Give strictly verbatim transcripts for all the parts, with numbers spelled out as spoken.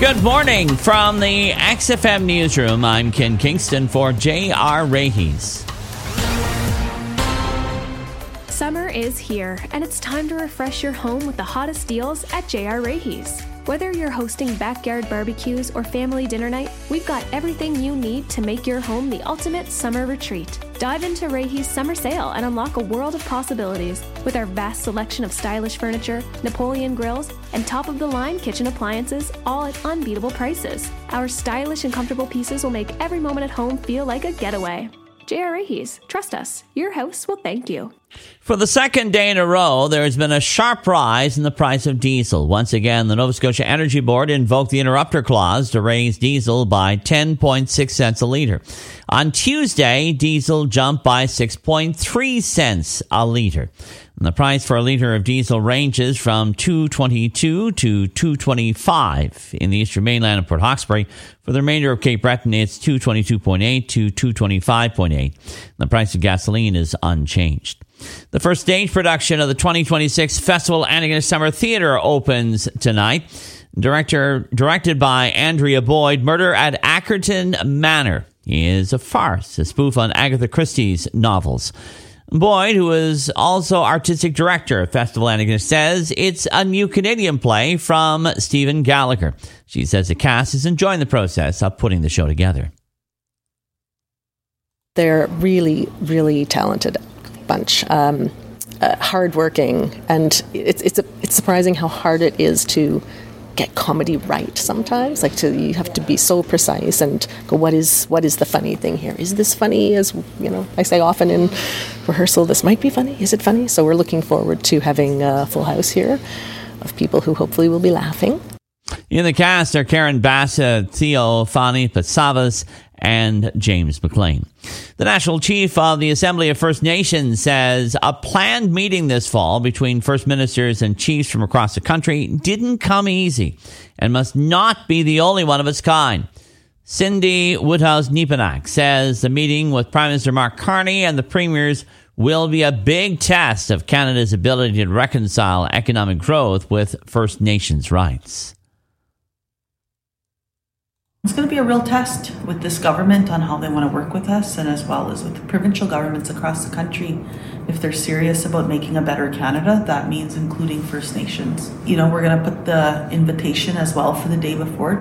Good morning from the X F M Newsroom. I'm Ken Kingston for J R Raheys. Summer is here, and it's time to refresh your home with the hottest deals at J R Raheys. Whether you're hosting backyard barbecues or family dinner night, we've got everything you need to make your home the ultimate summer retreat. Dive into Raheys Summer Sale and unlock a world of possibilities with our vast selection of stylish furniture, Napoleon grills, and top-of-the-line kitchen appliances, all at unbeatable prices. Our stylish and comfortable pieces will make every moment at home feel like a getaway. J R Raheys, trust us, your house will thank you. For the second day in a row, there has been a sharp rise in the price of diesel. Once again, the Nova Scotia Energy Board invoked the interrupter clause to raise diesel by ten point six cents a litre. On Tuesday, diesel jumped by six point three cents a litre. And the price for a litre of diesel ranges from two twenty-two to two twenty-five in the Eastern Mainland and Port Hawkesbury. For the remainder of Cape Breton, it's two twenty-two point eight to two twenty-five point eight. The price of gasoline is unchanged. The first stage production of the twenty twenty-six Festival Antigonish Summer Theatre opens tonight. Director, directed by Andrea Boyd, Murder at Ackerton Manor is a farce, a spoof on Agatha Christie's novels. Boyd, who is also artistic director of Festival Antigonish, says it's a new Canadian play from Stephen Gallagher. She says the cast is enjoying the process of putting the show together. They're really, really talented bunch, um, uh, hardworking, and it's it's a, it's surprising how hard it is to get comedy right sometimes. Like to you have to be so precise and go, what is what is the funny thing here? Is this funny? As you know, I say often in rehearsal, this might be funny. Is it funny? So we're looking forward to having a full house here of people who hopefully will be laughing. In the cast are Karen Bassett, Theo Fani Pasavas, and James McLean. The National Chief of the Assembly of First Nations says a planned meeting this fall between First Ministers and chiefs from across the country didn't come easy and must not be the only one of its kind. Cindy Woodhouse-Nepanak says the meeting with Prime Minister Mark Carney and the Premiers will be a big test of Canada's ability to reconcile economic growth with First Nations rights. It's going to be a real test with this government on how they want to work with us, and as well as with the provincial governments across the country. If they're serious about making a better Canada, that means including First Nations. You know, we're going to put the invitation as well for the day before.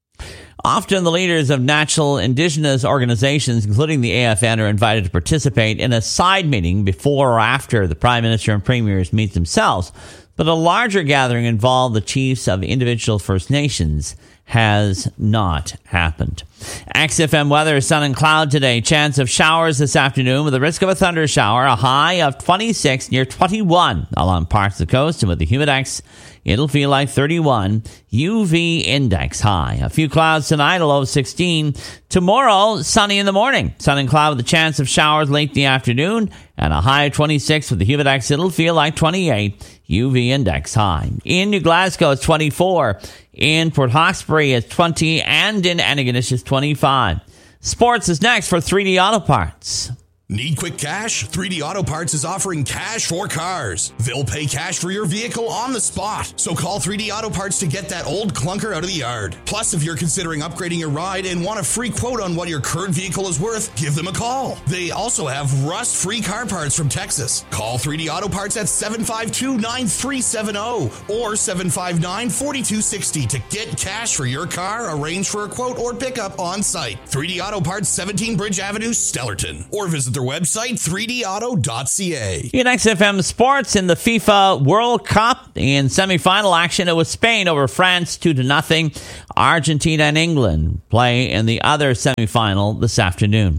Often the leaders of natural Indigenous organizations, including the A F N, are invited to participate in a side meeting before or after the Prime Minister and Premiers meet themselves. But a larger gathering involved the chiefs of individual First Nations has not happened. X F M weather, sun and cloud today. Chance of showers this afternoon with a risk of a thunder shower. A high of twenty-six, near twenty-one along parts of the coast. And with the humidex, it'll feel like thirty-one. U V index high. A few clouds tonight, a low of sixteen. Tomorrow, sunny in the morning. Sun and cloud with a chance of showers late in the afternoon. And a high of twenty-six with the humidex, it'll feel like twenty-eight. U V index high. In New Glasgow, it's twenty-four. In Port Hawkesbury, it's twenty. And in Antigonish, it's twenty-five. Sports is next for three D Auto Parts. Need quick cash? three D Auto Parts is offering cash for cars. They'll pay cash for your vehicle on the spot. So call three D Auto Parts to get that old clunker out of the yard. Plus, if you're considering upgrading your ride and want a free quote on what your current vehicle is worth, give them a call. They also have rust-free car parts from Texas. Call three D Auto Parts at seven five two, nine three seven zero or seven five nine, four two six zero to get cash for your car, arrange for a quote, or pick up on site. three D Auto Parts, seventeen Bridge Avenue, Stellarton. Or visit their website, three d auto dot c a. In X F M Sports, in the FIFA World Cup, in semifinal action, it was Spain over France, two to nothing. Argentina and England play in the other semifinal this afternoon.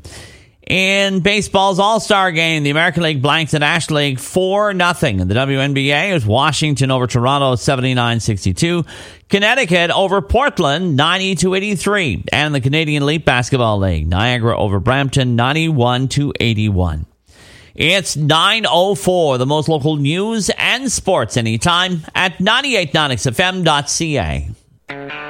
In baseball's All-Star game, the American League blanks the National League four nothing. In the W N B A, it was Washington over Toronto seventy-nine sixty-two. Connecticut over Portland ninety-two eighty-three. And the Canadian Elite Basketball League, Niagara over Brampton ninety-one to eighty-one. It's nine oh four, the most local news and sports anytime at ninety-eight point nine x f m dot c a.